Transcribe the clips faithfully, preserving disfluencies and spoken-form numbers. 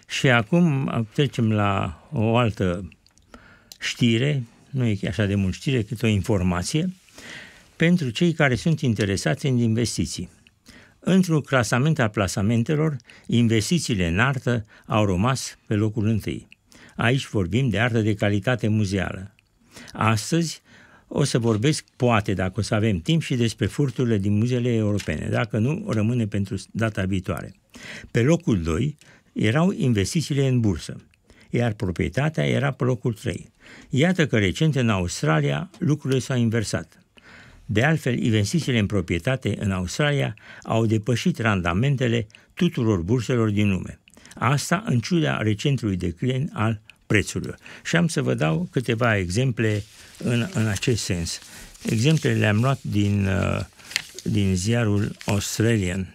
Și acum trecem la o altă știre, nu e așa de mult știre, cât o informație, pentru cei care sunt interesați în investiții. Într-un clasament al plasamentelor, investițiile în artă au rămas pe locul întâi. Aici vorbim de artă de calitate muzeală. Astăzi o să vorbesc, poate, dacă o să avem timp, și despre furturile din muzeele europene. Dacă nu, rămâne pentru data viitoare. Pe locul doi erau investițiile în bursă, iar proprietatea era pe locul trei. Iată că recent în Australia lucrurile s-au inversat. De altfel, investițiile în proprietate în Australia au depășit randamentele tuturor burselor din lume. Asta în ciuda recentului declin al prețurilor. Și am să vă dau câteva exemple în, în acest sens. Exemplele le-am luat din, uh, din ziarul Australian.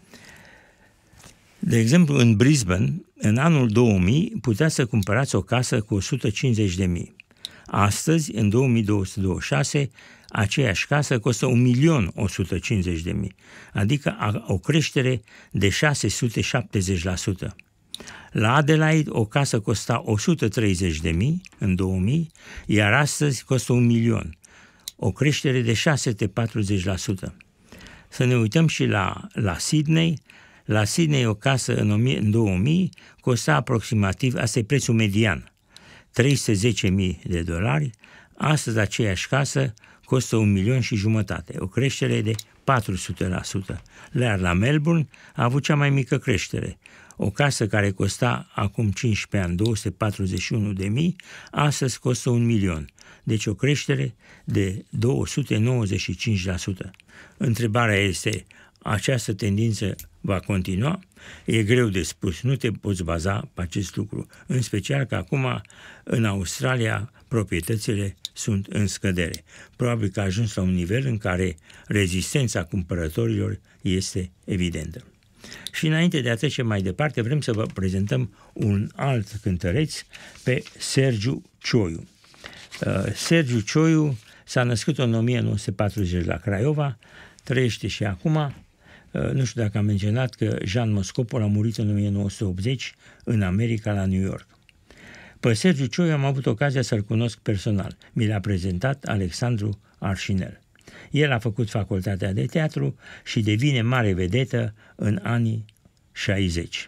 De exemplu, în Brisbane, în anul două mii, puteați să cumpărați o casă cu o sută cincizeci de mii. Astăzi, în două mii două sute douăzeci și șase, aceeași casă costă un milion o sută cincizeci de mii, adică o creștere de șase sute șaptezeci la sută. La Adelaide, o casă costa o sută treizeci de mii în două mii, iar astăzi costă un milion, o creștere de șase sute patruzeci la sută. Să ne uităm și la, la Sydney. La Sydney, o casă în, în două mii costa aproximativ, asta e prețul median, trei sute zece mii de dolari. Astăzi aceeași casă costă un milion și jumătate, o creștere de patru sute la sută. Iar la Melbourne a avut cea mai mică creștere. O casă care costa acum cincisprezece ani două sute patruzeci și unu de mii, astăzi costă un milion. Deci o creștere de două sute nouăzeci și cinci la sută. Întrebarea este, această tendință va continua? E greu de spus, nu te poți baza pe acest lucru, în special că acum în Australia proprietățile sunt în scădere. Probabil că a ajuns la un nivel în care rezistența cumpărătorilor este evidentă. Și înainte de a trece mai departe, vrem să vă prezentăm un alt cântăreț, pe Sergiu Cioiu. Uh, Sergiu Cioiu s-a născut în o mie nouă sute patruzeci la Craiova, trăiește și acum. Uh, nu știu dacă am menționat că Jean Moscopol a murit în o mie nouă sute optzeci în America, la New York. Pe Sergiu Cioiu am avut ocazia să-l cunosc personal. Mi l-a prezentat Alexandru Arșinel. El a făcut facultatea de teatru și devine mare vedetă în anii șaizeci.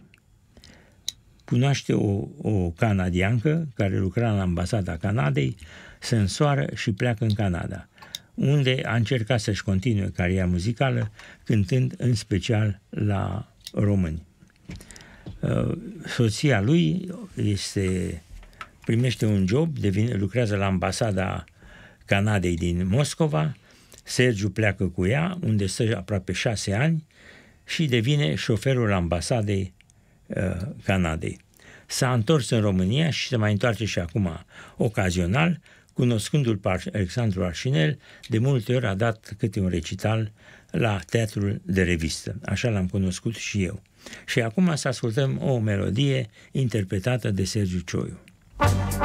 Cunoaște o, o canadiancă care lucra la ambasada Canadei, se însoară și pleacă în Canada, unde a încercat să-și continue cariera muzicală, cântând în special la români. Soția lui este, primește un job, devine, lucrează la ambasada Canadei din Moscova. Sergiu pleacă cu ea, unde stă aproape șase ani și devine șoferul ambasadei uh, Canadei. S-a întors în România și se mai întoarce și acum ocazional, cunoscându-l pe Alexandru Arșinel, de multe ori a dat câte un recital la teatrul de revistă. Așa l-am cunoscut și eu. Și acum să ascultăm o melodie interpretată de Sergiu Cioiu.